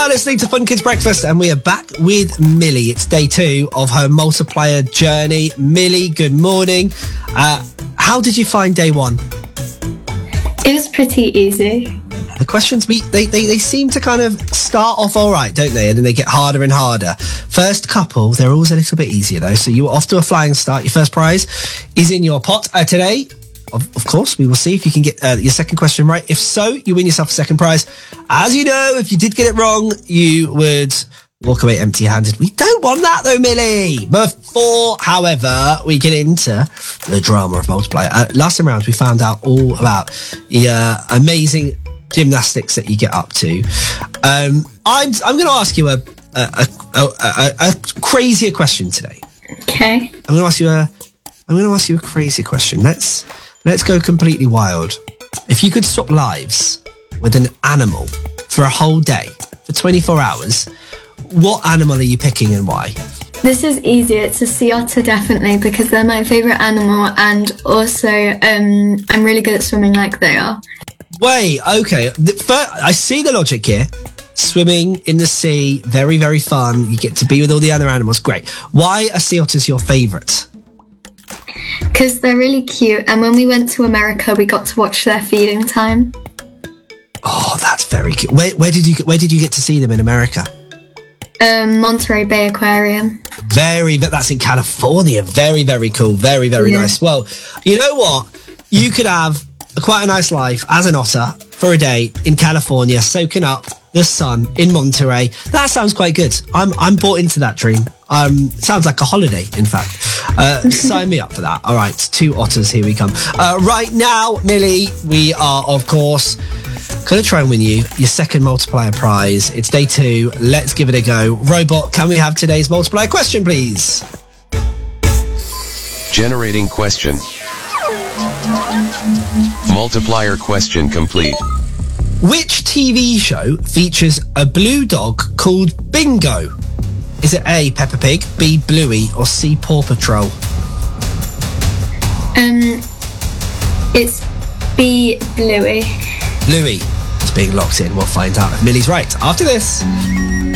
are listening to Fun Kids Breakfast, and we are back with Millie. It's day 2 of her multiplier journey. Millie, good morning. How did you find day 1? It was pretty easy. The questions, they seem to kind of start off all right, don't they? And then they get harder and harder. First couple, they're always a little bit easier, though. So you were off to a flying start. Your first prize is in your pot today. Of course, we will see if you can get your second question right. If so, you win yourself a second prize. As you know, if you did get it wrong, you would walk away empty-handed. We don't want that, though, Millie. Before, however, we get into the drama of multiplier. Last time round, we found out all about the amazing gymnastics that you get up to. I'm going to ask you a crazier question today. Okay. I'm going to ask you a crazy question. Let's go completely wild. If you could swap lives with an animal for a whole day, for 24 hours, what animal are you picking and why? This is easy. It's a sea otter, definitely, because they're my favourite animal, and also I'm really good at swimming like they are. Wait, okay. I see the logic here. Swimming in the sea, very, very fun. You get to be with all the other animals. Great. Why are sea otters your favourite? Because they're really cute, and when we went to America, we got to watch their feeding time. Oh, that's very cute. Where did you get to see them in America? Monterey Bay Aquarium. That's in California. Very, very cool. Very, very nice. Well, you know what? You could have quite a nice life as an otter for a day in California, soaking up the sun in Monterey. That sounds quite good. I'm bought into that dream. Sounds like a holiday, in fact. Sign me up for that. All right, 2 otters, here we come. Right now, Millie, we are, of course, going to try and win you your second multiplier prize. It's day 2. Let's give it a go. Robot, can we have today's multiplier question, please? Generating question. Multiplier question complete. Which TV show features a blue dog called Bingo? Is it A, Peppa Pig, B, Bluey, or C, Paw Patrol? It's B, Bluey. Bluey is being locked in. We'll find out if Millie's right after this.